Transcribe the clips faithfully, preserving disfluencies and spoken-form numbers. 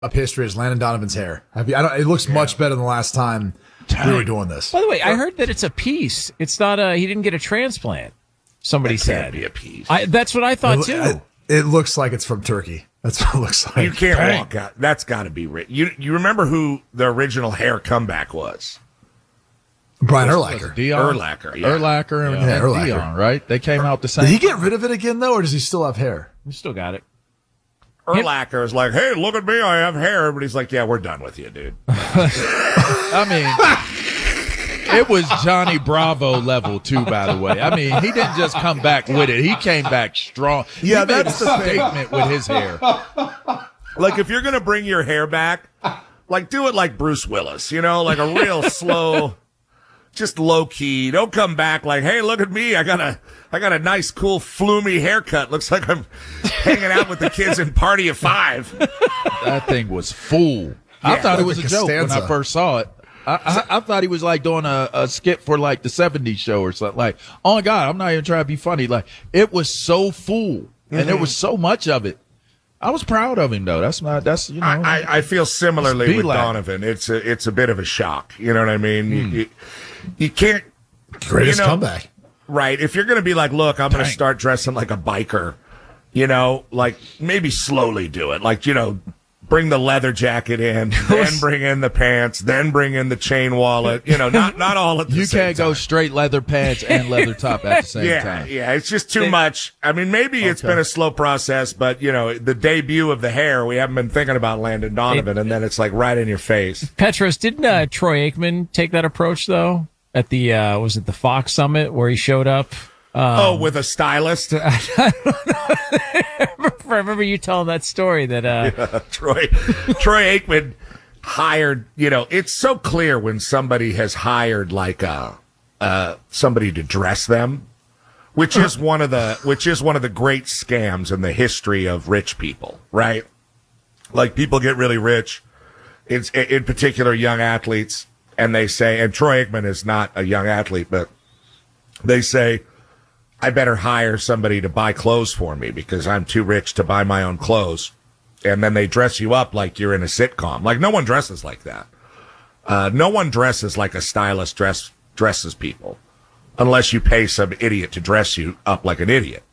up history is Landon Donovan's hair. Have you, I don't, it looks yeah. much better than the last time Dang. we were doing this. By the way, I heard that it's a piece. It's not a. He didn't get a transplant. Somebody that said can't be a piece. I, that's what I thought it, too. I, it looks like it's from Turkey. That's what it looks like. You can't Dang. walk out. That's got to be rich. You you remember who the original hair comeback was? Brian Urlacher. Dion. Urlacher. Yeah. Urlacher and, yeah, and Urlacher. Dion, right? They came out the same. Did he get rid of it again though, or does he still have hair? He still got it. Urlacher is like, hey, look at me, I have hair. But he's like, yeah, we're done with you, dude. I mean, it was Johnny Bravo level, too, by the way. I mean, he didn't just come back with it. He came back strong. Yeah, he made that's a the statement thing. with his hair. Like, if you're going to bring your hair back, like, do it like Bruce Willis, you know, like a real slow, just low key. Don't come back like, hey, look at me. I got a, I got a nice, cool, floomy haircut. Looks like I'm hanging out with the kids in Party of Five. That thing was full. Yeah, I thought it was a joke when I first saw it. I, I, I thought he was like doing a, a skit for like the seventies show or something. Like, oh my God, I'm not even trying to be funny. Like, it was so full mm-hmm. and there was so much of it. I was proud of him though. That's not, that's, you know. I, I feel similarly with like. Donovan. It's a, it's a bit of a shock. You know what I mean? Mm. You, you, you can't. Greatest you know, comeback. Right. If you're going to be like, look, I'm going to start dressing like a biker, you know, like maybe slowly do it. Like, you know, bring the leather jacket in, then bring in the pants, then bring in the chain wallet. You know, not not all at the you same time. You can't go straight leather pants and leather top at the same yeah, time. Yeah, it's just too much. I mean, maybe okay. it's been a slow process, but, you know, the debut of the hair, we haven't been thinking about Landon Donovan, and then it's like right in your face. Petros, didn't uh, Troy Aikman take that approach, though, at the, uh, was it the Fox Summit where he showed up? Um, oh, with a stylist? I don't know. I remember, I remember you telling that story that uh, yeah, Troy Troy Aikman hired, you know, it's so clear when somebody has hired like uh, uh, somebody to dress them, which is one of the which is one of the great scams in the history of rich people, right? Like people get really rich, it's in particular young athletes, and they say, and Troy Aikman is not a young athlete, but they say, I better hire somebody to buy clothes for me because I'm too rich to buy my own clothes. And then they dress you up like you're in a sitcom. Like no one dresses like that. Uh, no one dresses like a stylist dress, dresses people unless you pay some idiot to dress you up like an idiot.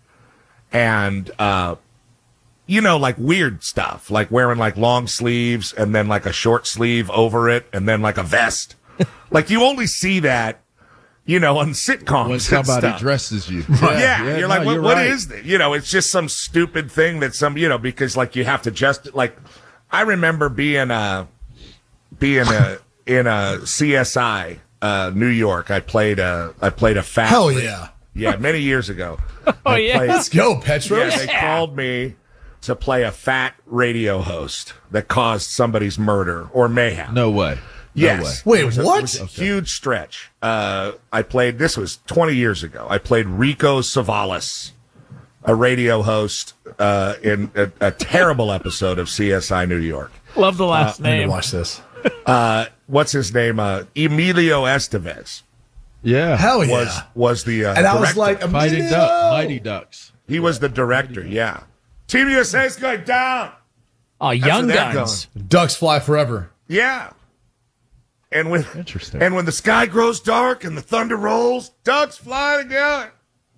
And, uh, you know, like weird stuff, like wearing like long sleeves and then like a short sleeve over it and then like a vest. Like you only see that, you know, on sitcoms. When somebody and stuff. dresses you. Yeah, yeah, yeah you're no, like, what, you're what right. is this? You know, it's just some stupid thing that some, you know, because like you have to just, like, I remember being a, being a, in a C S I, uh, New York. I played a, I played a fat. Hell yeah. Yeah, many years ago. Oh, yeah. Played, Let's go, Petros. Yeah, they called me to play a fat radio host that caused somebody's murder or mayhem. No way. Yes. No way. Wait, it was a, what? It was a Okay. huge stretch. Uh, I played, this was twenty years ago. I played Rico Savalas, a radio host, uh, in a, a terrible episode of C S I New York. Love the last I need to name. watch this. Uh, what's his name? Uh, Emilio Estevez Yeah. Hell yeah. was, was the, uh, and I was director. like, Mighty, Emilio! Duck, Mighty Ducks. He was the director, yeah. Team U S A's going down. Oh, Young where they're Guns. Ducks fly forever. Yeah. And when Interesting. and when the sky grows dark and the thunder rolls, ducks fly together.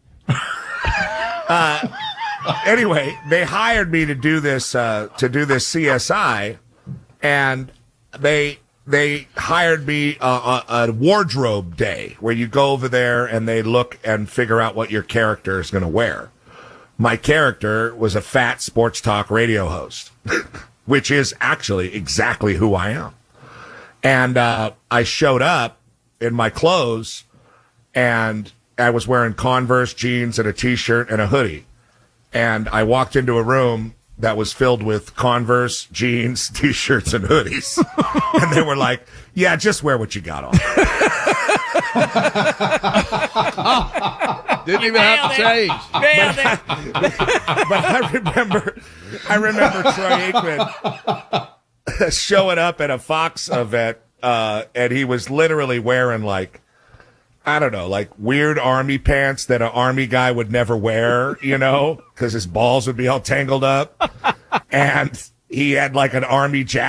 uh, anyway, they hired me to do this uh, to do this C S I, and they they hired me uh, a, a wardrobe day where you go over there and they look and figure out what your character is going to wear. My character was a fat sports talk radio host, which is actually exactly who I am. And uh, I showed up in my clothes, and I was wearing Converse jeans and a T-shirt and a hoodie. And I walked into a room that was filled with Converse jeans, T-shirts, and hoodies. And they were like, yeah, just wear what you got on. Didn't even have to change. Nailed it. But I remember, I remember Troy Aikman showing up at a Fox event, uh, and he was literally wearing like, I don't know, like weird army pants that an army guy would never wear, you know, because his balls would be all tangled up. And he had like an army jacket.